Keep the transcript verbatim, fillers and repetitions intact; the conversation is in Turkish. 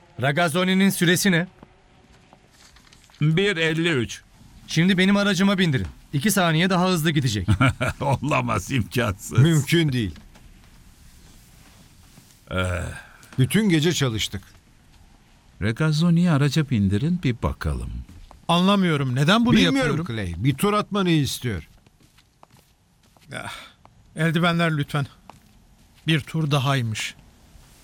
Ragazzoni'nin süresi ne? bir elli üç. Şimdi benim aracıma bindirin. İki saniye daha hızlı gidecek. Olamaz, imkansız. Mümkün değil. Bütün gece çalıştık. Regazzoni'yi araca bindirin, bir bakalım. Anlamıyorum. Neden bunu Bilmiyorum yapıyorum? Clay. Bir tur atmanı istiyor. Eldivenler lütfen. Bir tur dahaymış.